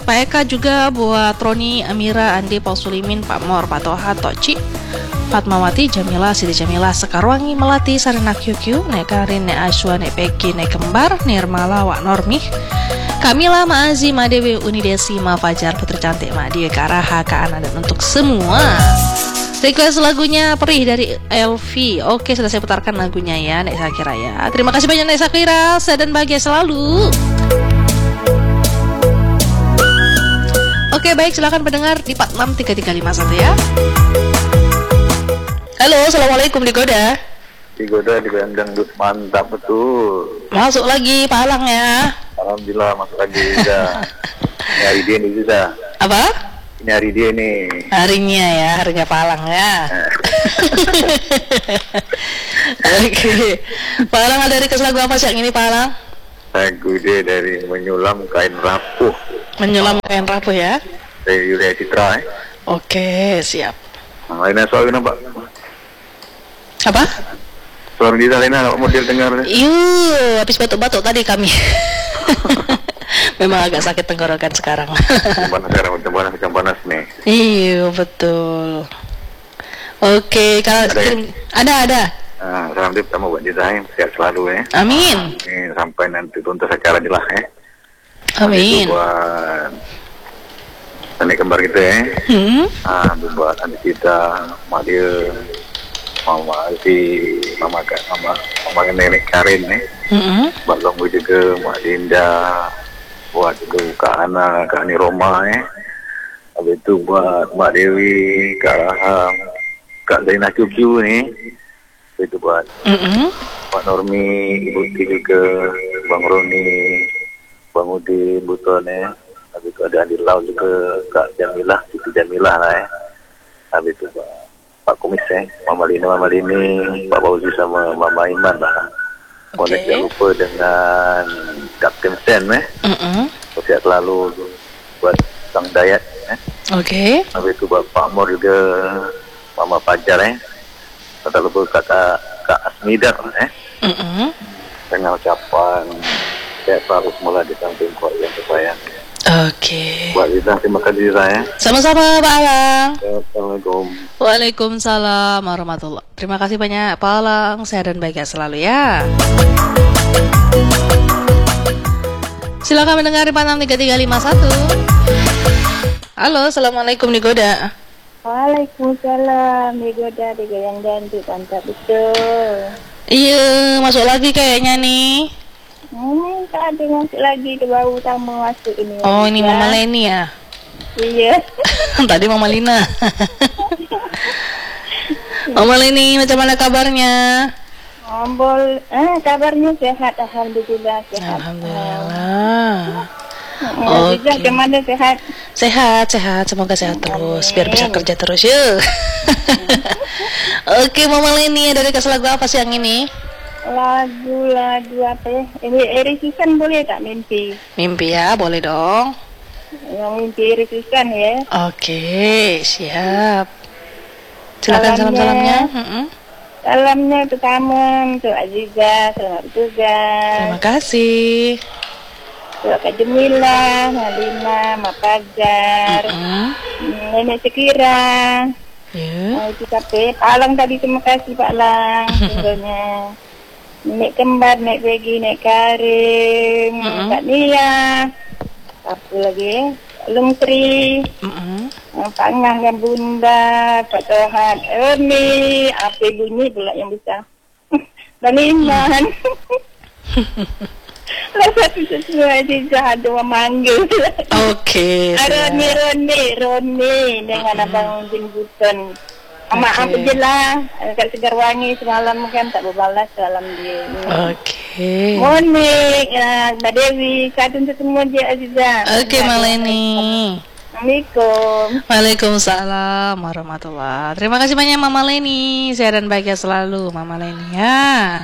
Pak Eka juga buat Roni, Amira, Andi, Paul Sulimin, Pak Mor, Pak Toha, Toci, Fatmawati, Jamila, Siti Jamila, Sekarwangi, Melati, Sarina QQ, Nek Karin, Nek Ashwa, Nek Peggy, Nek Kembar, Nirmala, Wak Normih, Kamila, Maazi, Madewi, Unidesi, Ma Fajar, Putri Cantik, Ma Dewi, Karaha, Kak Ana, dan untuk semua. Request lagunya Perih dari Elvi. Oke, sudah saya putarkan lagunya ya, Nek Sakira ya. Terima kasih banyak Nek Sakira, sehat dan bahagia selalu. Oke, baik, silakan pendengar di 463351 ya. Halo, assalamualaikum Digoda. Digoda di dangdut mantap betul. Masuk lagi Pak Alang ya. Alhamdulillah masuk lagi sudah. Ini hari dia nih sudah. Apa? Ini hari dia nih. Harinya ya, harinya Pak Alang ya. Oke. Pak Alang ada request lagu apa siang ini Pak Alang? Lagu dia dari Menyulam Kain Rapuh. Menyulam kain rapuh ya. Dari Yulia Citra. Oke, siap. Lainnya soalnya Pak. Apa? Suara di Salena mau dengar. Iya, habis batuk-batuk tadi kami. Memang agak sakit tenggorokan sekarang. Macam panas nih. Iya, betul. Oke, kalau ada. Salam tip sama buat desain sehat selalu ya. Amin. Sampai nanti tuntas acara jelas ya. Amin. Buat nenek kembar kita ya. Buat adik kita, mak dia, mama nenek Karin nih. Buat Longgo juga, mak Dinda, buat juga Kak Ana, Kak Ani Roma ya. Habis itu buat Mak Dewi, Kak Raham, Kak Zainah Cucu nih. Habis itu buat Pak Normi, Ibu Ti juga, Bang Roni, Bang Udin, Buton ya. Habis itu ada Andi Lau juga, Kak Jamilah, Siti Jamilah lah ya. Habis itu Pak Kumis ya, Mama Lini, Pak Fauzi sama Mama Iman lah. Okay. Jangan lupa dengan Kapten Sen ya. Sehat selalu buat Sang Dayat ya. Oke. Habis itu buat Pak Mor juga, Mama Fajar ya. Tak lupa Kak Asmida ya. Dengan ucapan sehat selalu semula di samping keluarga yang tersayang. Oke. Buat Rita, terima kasih saya. Sama-sama Pak Alang. Assalamualaikum. Waalaikumsalam warahmatullahi. Terima kasih banyak Pak Alang. Sehat dan bahagia selalu ya. Silakan mendengar 463351. Halo, assalamualaikum Digoda. Waalaikumsalam Digoda di Goyang Dandu mantap betul. Iya, masuk lagi kayaknya nih. Tadi masuk lagi ke bau tamu masuk ini. Oh, ini Mama Leni ya? Iya. Tadi Mama Lina. Mama Leni, macam mana kabarnya? Kabarnya sehat, alhamdulillah sehat. Alhamdulillah. Juga gimana sehat? Sehat, semoga sehat terus, biar bisa kerja terus ya. Oke, Mama Leni, dari request lagu apa siang ini? Lagu apa ya? Ini Eri Susan boleh tak mimpi? Mimpi ya, boleh dong. Yang mimpi Eri Susan ya. Oke, siap. Silakan salam-salamnya. Salamnya untuk kamu, untuk Aziza, selamat bertugas. Terima kasih. Untuk Kak Jemila, Malina, Mak Fajar, Nenek Sekira. Itu sampai Pak Alang tadi, terima kasih Pak Alang. Tentunya Nek Kembar, Nek Peggy, Nek Karim, Kak Nia, apa lagi? Lungsri, Pak Ngah dan Bunda, Pak Tohat, Ermi, apa bunyi pula yang bisa? Dan Iman. Rasa sesuai di jahat dua manggil. Oke. Roni dengan Abang Jimbuton. Maaf je lah, Kak Segarwangi semalam kan tak berbalas salam dia. Oke. Monik, Mbak Dewi, kadun semua dia Aziza. Oke, Maleni. Assalamualaikum. Waalaikumsalam warahmatullahi. Terima kasih banyak Mama Leni. Sehat dan bahagia selalu Mama Leni ya.